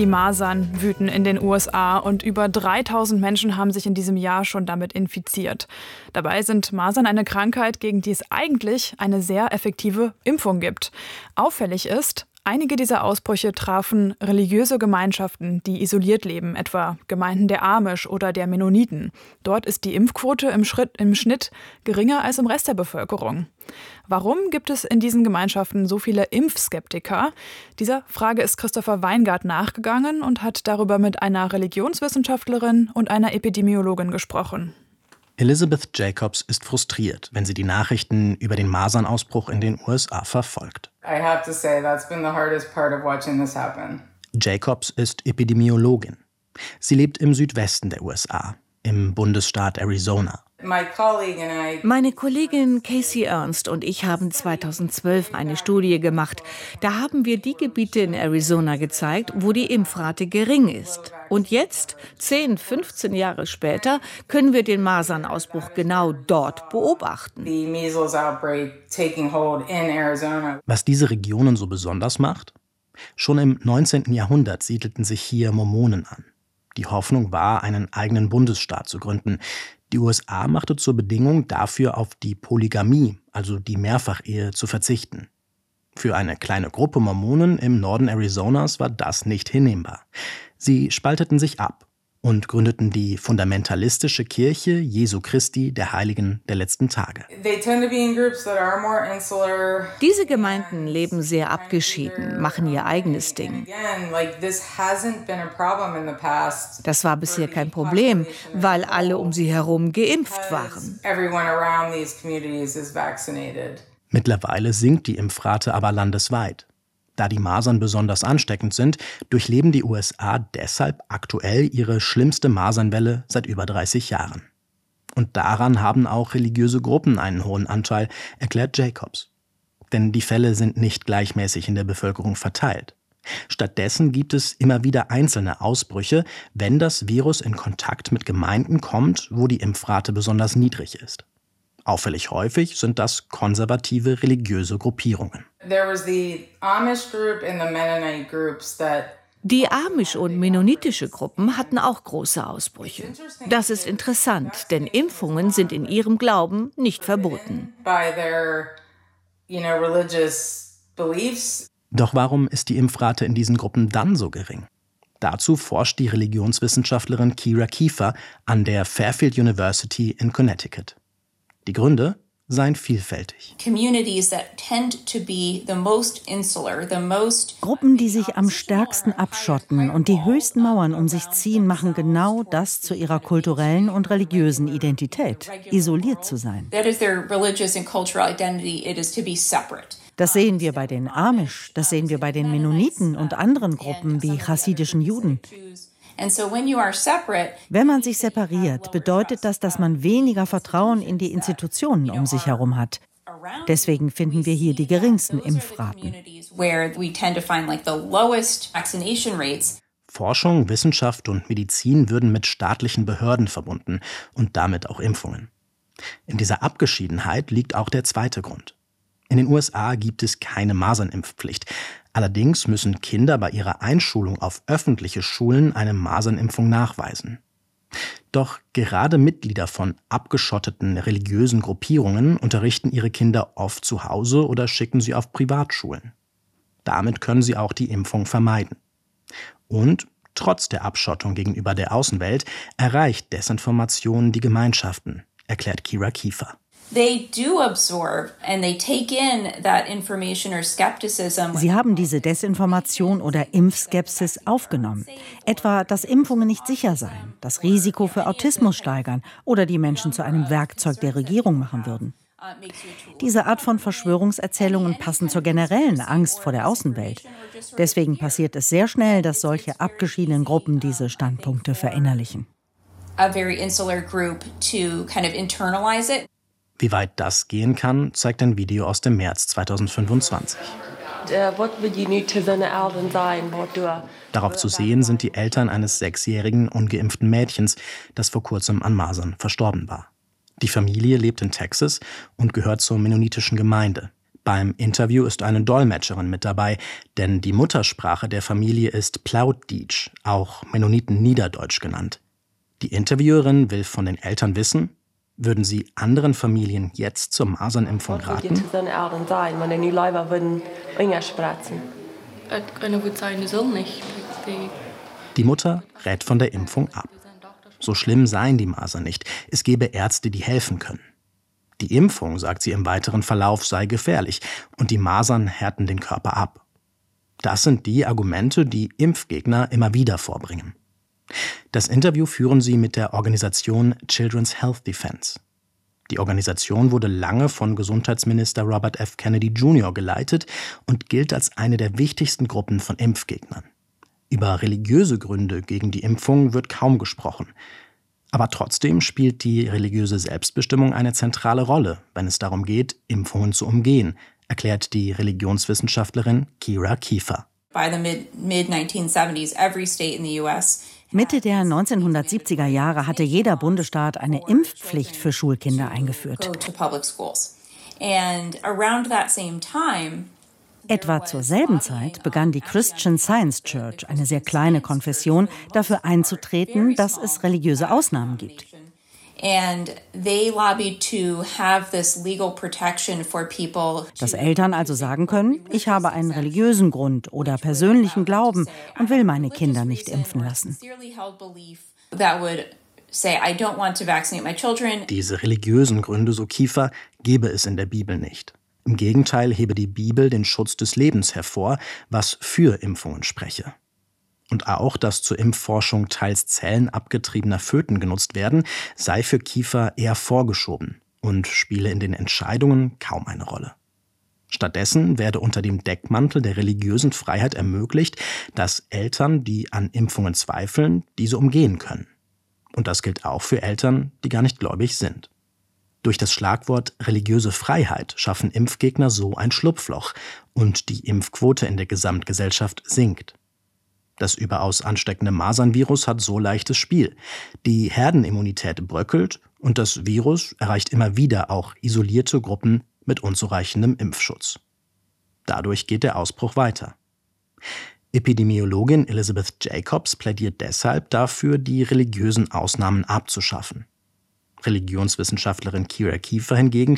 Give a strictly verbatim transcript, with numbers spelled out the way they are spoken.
Die Masern wüten in den U S A und über dreitausend Menschen haben sich in diesem Jahr schon damit infiziert. Dabei sind Masern eine Krankheit, gegen die es eigentlich eine sehr effektive Impfung gibt. Auffällig ist, einige dieser Ausbrüche trafen religiöse Gemeinschaften, die isoliert leben, etwa Gemeinden der Amish oder der Mennoniten. Dort ist die Impfquote im, Schritt, im Schnitt geringer als im Rest der Bevölkerung. Warum gibt es in diesen Gemeinschaften so viele Impfskeptiker? Dieser Frage ist Christopher Weingart nachgegangen und hat darüber mit einer Religionswissenschaftlerin und einer Epidemiologin gesprochen. Elizabeth Jacobs ist frustriert, wenn sie die Nachrichten über den Masernausbruch in den U S A verfolgt. I have to say, that's been the hardest part of watching this happen. Jacobs ist Epidemiologin. Sie lebt im Südwesten der U S A, im Bundesstaat Arizona. Meine Kollegin Casey Ernst und ich haben zweitausendzwölf eine Studie gemacht. Da haben wir die Gebiete in Arizona gezeigt, wo die Impfrate gering ist. Und jetzt, zehn, fünfzehn Jahre später, können wir den Masernausbruch genau dort beobachten. Was diese Regionen so besonders macht? Schon im neunzehnten Jahrhundert siedelten sich hier Mormonen an. Die Hoffnung war, einen eigenen Bundesstaat zu gründen. Die U S A machte zur Bedingung, dafür auf die Polygamie, also die Mehrfachehe, zu verzichten. Für eine kleine Gruppe Mormonen im Norden Arizonas war das nicht hinnehmbar. Sie spalteten sich ab und gründeten die fundamentalistische Kirche Jesu Christi der Heiligen der letzten Tage. Diese Gemeinden leben sehr abgeschieden, machen ihr eigenes Ding. Das war bisher kein Problem, weil alle um sie herum geimpft waren. Mittlerweile sinkt die Impfrate aber landesweit. Da die Masern besonders ansteckend sind, durchleben die U S A deshalb aktuell ihre schlimmste Masernwelle seit über dreißig Jahren. Und daran haben auch religiöse Gruppen einen hohen Anteil, erklärt Jacobs. Denn die Fälle sind nicht gleichmäßig in der Bevölkerung verteilt. Stattdessen gibt es immer wieder einzelne Ausbrüche, wenn das Virus in Kontakt mit Gemeinden kommt, wo die Impfrate besonders niedrig ist. Auffällig häufig sind das konservative religiöse Gruppierungen. Die Amish- und mennonitische Gruppen hatten auch große Ausbrüche. Das ist interessant, denn Impfungen sind in ihrem Glauben nicht verboten. Doch warum ist die Impfrate in diesen Gruppen dann so gering? Dazu forscht die Religionswissenschaftlerin Kira Kiefer an der Fairfield University in Connecticut. Die Gründe seien vielfältig. Gruppen, die sich am stärksten abschotten und die höchsten Mauern um sich ziehen, machen genau das zu ihrer kulturellen und religiösen Identität, isoliert zu sein. Das sehen wir bei den Amish, das sehen wir bei den Mennoniten und anderen Gruppen wie chassidischen Juden. Wenn man sich separiert, bedeutet das, dass man weniger Vertrauen in die Institutionen um sich herum hat. Deswegen finden wir hier die geringsten Impfraten. Forschung, Wissenschaft und Medizin würden mit staatlichen Behörden verbunden und damit auch Impfungen. In dieser Abgeschiedenheit liegt auch der zweite Grund. In den U S A gibt es keine Masernimpfpflicht. Allerdings müssen Kinder bei ihrer Einschulung auf öffentliche Schulen eine Masernimpfung nachweisen. Doch gerade Mitglieder von abgeschotteten religiösen Gruppierungen unterrichten ihre Kinder oft zu Hause oder schicken sie auf Privatschulen. Damit können sie auch die Impfung vermeiden. Und trotz der Abschottung gegenüber der Außenwelt erreicht Desinformation die Gemeinschaften, erklärt Kira Kiefer. Sie haben diese Desinformation oder Impfskepsis aufgenommen. Etwa, dass Impfungen nicht sicher seien, das Risiko für Autismus steigern oder die Menschen zu einem Werkzeug der Regierung machen würden. Diese Art von Verschwörungserzählungen passen zur generellen Angst vor der Außenwelt. Deswegen passiert es sehr schnell, dass solche abgeschiedenen Gruppen diese Standpunkte verinnerlichen. Wie weit das gehen kann, zeigt ein Video aus dem März zweitausendfünfundzwanzig. Darauf zu sehen sind die Eltern eines sechsjährigen ungeimpften Mädchens, das vor kurzem an Masern verstorben war. Die Familie lebt in Texas und gehört zur mennonitischen Gemeinde. Beim Interview ist eine Dolmetscherin mit dabei, denn die Muttersprache der Familie ist Plautdietsch, auch Mennoniten-Niederdeutsch genannt. Die Interviewerin will von den Eltern wissen, würden sie anderen Familien jetzt zur Masernimpfung raten? Die Mutter rät von der Impfung ab. So schlimm seien die Masern nicht, es gebe Ärzte, die helfen können. Die Impfung, sagt sie im weiteren Verlauf, sei gefährlich und die Masern härten den Körper ab. Das sind die Argumente, die Impfgegner immer wieder vorbringen. Das Interview führen sie mit der Organisation Children's Health Defense. Die Organisation wurde lange von Gesundheitsminister Robert F. Kennedy Junior geleitet und gilt als eine der wichtigsten Gruppen von Impfgegnern. Über religiöse Gründe gegen die Impfung wird kaum gesprochen. Aber trotzdem spielt die religiöse Selbstbestimmung eine zentrale Rolle, wenn es darum geht, Impfungen zu umgehen, erklärt die Religionswissenschaftlerin Kira Kiefer. Mitte der neunzehnhundertsiebziger Jahre hatte jeder Bundesstaat eine Impfpflicht für Schulkinder eingeführt. Etwa zur selben Zeit begann die Christian Science Church, eine sehr kleine Konfession, dafür einzutreten, dass es religiöse Ausnahmen gibt. Dass Eltern also sagen können, ich habe einen religiösen Grund oder persönlichen Glauben und will meine Kinder nicht impfen lassen. Diese religiösen Gründe, so Kiefer, gebe es in der Bibel nicht. Im Gegenteil hebe die Bibel den Schutz des Lebens hervor, was für Impfungen spreche. Und auch, dass zur Impfforschung teils Zellen abgetriebener Föten genutzt werden, sei für Kiefer eher vorgeschoben und spiele in den Entscheidungen kaum eine Rolle. Stattdessen werde unter dem Deckmantel der religiösen Freiheit ermöglicht, dass Eltern, die an Impfungen zweifeln, diese umgehen können. Und das gilt auch für Eltern, die gar nicht gläubig sind. Durch das Schlagwort religiöse Freiheit schaffen Impfgegner so ein Schlupfloch und die Impfquote in der Gesamtgesellschaft sinkt. Das überaus ansteckende Masernvirus hat so leichtes Spiel. Die Herdenimmunität bröckelt und das Virus erreicht immer wieder auch isolierte Gruppen mit unzureichendem Impfschutz. Dadurch geht der Ausbruch weiter. Epidemiologin Elizabeth Jacobs plädiert deshalb dafür, die religiösen Ausnahmen abzuschaffen. Religionswissenschaftlerin Kira Kiefer hingegen